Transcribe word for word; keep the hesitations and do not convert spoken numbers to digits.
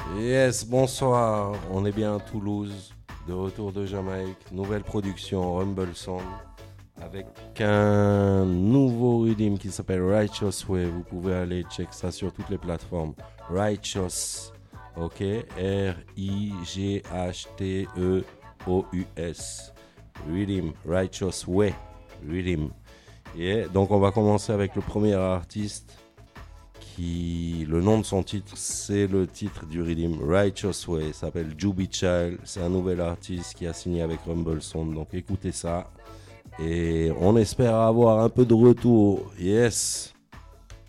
Yes, bonsoir, on est bien à Toulouse, de retour de Jamaïque, nouvelle production Rumble Sound, avec un nouveau rhythm qui s'appelle Righteous Way. Vous pouvez aller check ça sur toutes les plateformes. Righteous, ok, R I G H T E O U S, Rhythm, Righteous Way, Rhythm. Yeah. Donc on va commencer avec le premier artiste. Qui, le nom de son titre, c'est le titre du rhythm Righteous Way, il s'appelle Juby Child, c'est un nouvel artiste qui a signé avec Rumble Sound, donc écoutez ça et on espère avoir un peu de retour. Yes.